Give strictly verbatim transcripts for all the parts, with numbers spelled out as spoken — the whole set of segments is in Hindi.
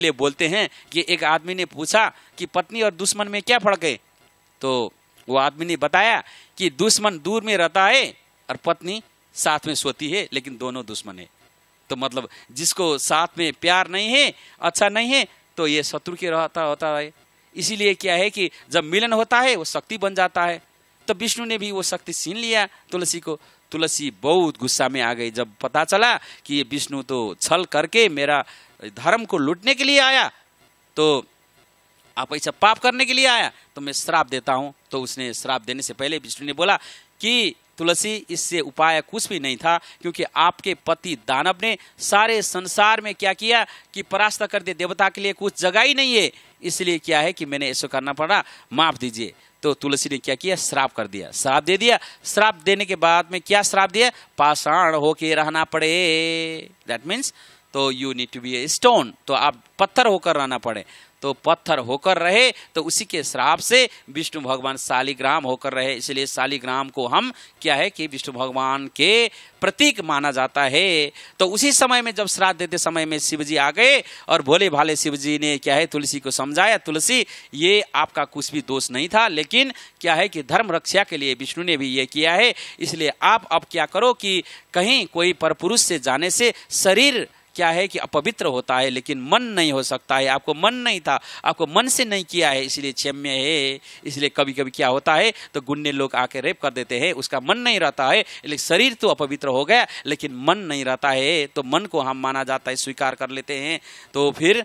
लिए बोलते हैं कि एक आदमी ने पूछा कि पत्नी और दुश्मन में क्या फर्क है, तो वो आदमी ने बताया कि दुश्मन दूर में रहता है और पत्नी साथ में सोती है, लेकिन दोनों दुश्मन है। तो मतलब जिसको साथ में प्यार नहीं है, अच्छा नहीं है, तो ये शत्रु के रहता होता है। इसीलिए क्या है कि जब मिलन होता है वो शक्ति बन जाता है। तो विष्णु ने भी वो शक्ति छीन लिया तुलसी को। तुलसी बहुत गुस्सा में आ गई जब पता चला कि ये विष्णु तो छल करके मेरा धर्म को लूटने के लिए आया, तो आप ऐसा पाप करने के लिए आया, तो मैं श्राप देता हूं। तो उसने श्राप देने से पहले विष्णु ने बोला कि तुलसी, इससे उपाय कुछ भी नहीं था, क्योंकि आपके पति दानव ने सारे संसार में क्या किया कि परास्त कर दिया, देवता के लिए कुछ जगह ही नहीं है, इसलिए क्या है कि मैंने ऐसा करना पड़ा, माफ दीजिए। तो तुलसी ने क्या किया, श्राप कर दिया, श्राप दे दिया। श्राप देने के बाद में क्या श्राप दिया, पाषाण होके रहना पड़े। दैट मीन्स तो you need to be a stone, तो आप पत्थर होकर रहना पड़े। तो पत्थर होकर रहे, तो उसी के श्राप से विष्णु भगवान शालिग्राम होकर रहे। इसलिए शालिग्राम को हम क्या है कि विष्णु भगवान के प्रतीक माना जाता है। तो उसी समय में जब श्राद्ध देते समय में शिवजी आ गए और भोले भाले शिवजी ने क्या है तुलसी को समझाया, तुलसी ये आपका कुछ भी दोष नहीं था, लेकिन क्या है कि धर्म रक्षा के लिए विष्णु ने भी ये किया है, इसलिए आप अब क्या करो कि कहीं कोई परपुरुष से जाने से शरीर क्या है कि अपवित्र होता है, लेकिन मन नहीं हो सकता है। आपको मन नहीं था, आपको मन से नहीं किया है, इसलिए क्षम्य है। इसलिए कभी कभी क्या होता है तो गुंडे लोग आके रेप कर देते हैं, उसका मन नहीं रहता है, लेकिन शरीर तो अपवित्र हो गया, लेकिन मन नहीं रहता है, तो मन को हम माना जाता है, स्वीकार कर लेते हैं। तो फिर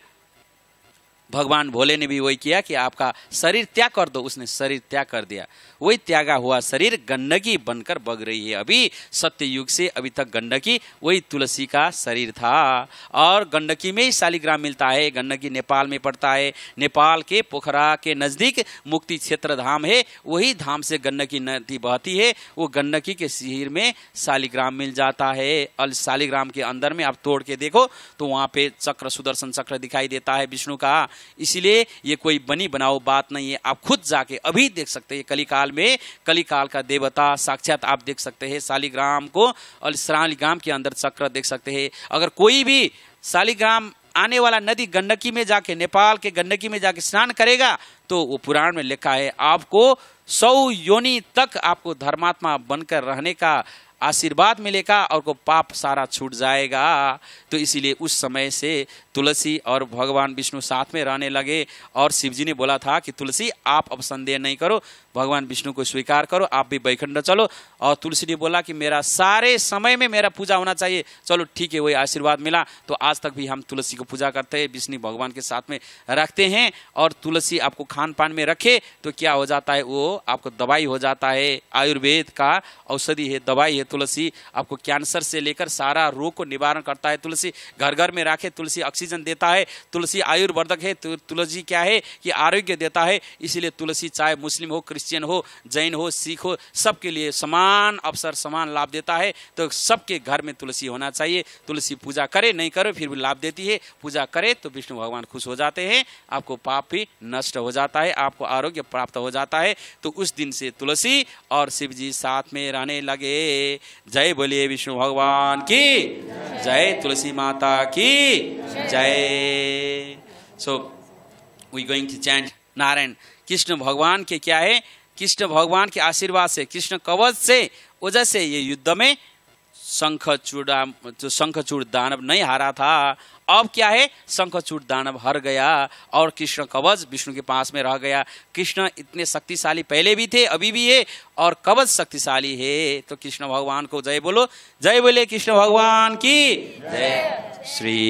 भगवान भोले ने भी वही किया कि आपका शरीर त्याग कर दो, उसने शरीर त्याग कर दिया। वही त्यागा हुआ शरीर गंडकी बनकर बग रही है। अभी सत्य युग से अभी तक गंडकी वही तुलसी का शरीर था, और गंडकी में ही शालिग्राम मिलता है। गंडकी नेपाल में पड़ता है, नेपाल के पोखरा के नजदीक मुक्ति क्षेत्र धाम है, वही धाम से गंडकी नदी बहती है। वो गंडकी के शिविर में शालिग्राम मिल जाता है, और शालिग्राम के अंदर में आप तोड़ के देखो तो वहाँ पे चक्र, सुदर्शन चक्र दिखाई देता है विष्णु का। इसलिए ये कोई बनी बनाओ बात नहीं है, आप खुद जाके अभी देख सकते हैं। कलिकाल में, कलिकाल का देवता साक्षात आप देख सकते हैं शालिग्राम को, और शालिग्राम के अंदर चक्र देख सकते हैं। अगर कोई भी शालिग्राम आने वाला नदी गंडकी में जाके, नेपाल के गंडकी में जाके स्नान करेगा, तो वो पुराण में लिखा है आपको सौ योनि तक आपको धर्मात्मा बनकर रहने का आशीर्वाद मिलेगा, और को पाप सारा छूट जाएगा। तो इसीलिए उस समय से तुलसी और भगवान विष्णु साथ में रहने लगे। और शिवजी ने बोला था कि तुलसी आप अब संदेह नहीं करो, भगवान विष्णु को स्वीकार करो, आप भी बैकुंठ चलो। और तुलसी ने बोला कि मेरा सारे समय में मेरा पूजा होना चाहिए। चलो ठीक है, वही आशीर्वाद मिला। तो आज तक भी हम तुलसी को पूजा करते हैं, विष्णु भगवान के साथ में रखते हैं। और तुलसी आपको खान पान में रखे तो क्या हो जाता है, वो आपको दवाई हो जाता है। आयुर्वेद का औषधि है, दवाई है तुलसी। आपको कैंसर से लेकर सारा रोग को निवारण करता है तुलसी। घर घर में रखे तुलसी ऑक्सीजन देता है, तुलसी आयुर्वर्धक है, तुलसी क्या है कि आरोग्य देता है। इसीलिए तुलसी चाहे मुस्लिम हो, क्रिश्चियन हो, जैन हो, सिख हो, सबके लिए समान अवसर, समान लाभ देता है। तो सबके घर में तुलसी होना चाहिए। तुलसी पूजा करे नहीं करे फिर भी लाभ देती है, पूजा करे तो विष्णु भगवान खुश हो जाते हैं, आपको पाप भी नष्ट हो जाता है, आपको आरोग्य प्राप्त हो जाता है। तो उस दिन से तुलसी और शिव जी साथ में रहने लगे। जय बोलिए विष्णु भगवान की जय, तुलसी माता की जय। So we going to chant Narayan. Krishna भगवान के क्या है, कृष्ण भगवान के आशीर्वाद से, कृष्ण कवच से वजह से ये युद्ध में शंखचूड़ जो शंखचूड़ दानव नहीं हारा था। अब क्या है, शंखचूड़ दानव हार गया और कृष्ण कवच विष्णु के पास में रह गया। कृष्ण इतने शक्तिशाली पहले भी थे, अभी भी है, और कवच शक्तिशाली है। तो कृष्ण भगवान को जय बोलो, जय बोले कृष्ण भगवान की जय। श्री